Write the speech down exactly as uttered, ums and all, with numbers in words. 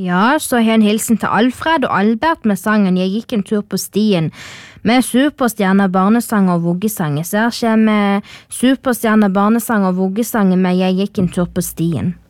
Ja, så har en hilsen til Alfred og Albert med sangen «Jeg gikk en tur på stien» med superstjerne barnesang og voggesang. Så her kommer superstjerne barnesang og voggesang med «Jeg gikk en tur på stien».